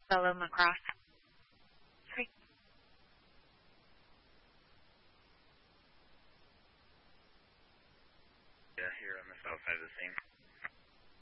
Fellow Macross. Sorry. Yeah, here on the south side of the scene.